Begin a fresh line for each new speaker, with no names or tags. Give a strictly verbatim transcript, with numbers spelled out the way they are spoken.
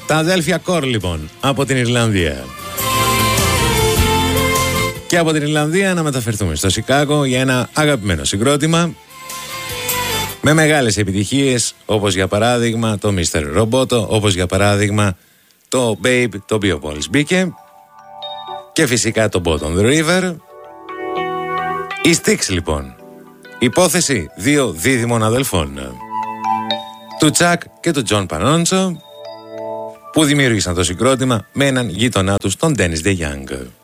Τα αδέλφια Κορ λοιπόν από την Ιρλανδία. Και από την Ιρλανδία να μεταφερθούμε στο Σικάγο για ένα αγαπημένο συγκρότημα με μεγάλες επιτυχίες, όπως για παράδειγμα το μίστερ Roboto, όπως για παράδειγμα το Babe, το οποίο μόλις μπήκε, και φυσικά το Bottom the River. Η Styx λοιπόν, υπόθεση δύο δίδυμων αδελφών, του Τσακ και του Τζον Πανόντσο, που δημιούργησαν το συγκρότημα με έναν γείτονά τους, τον Dennis DeYoung.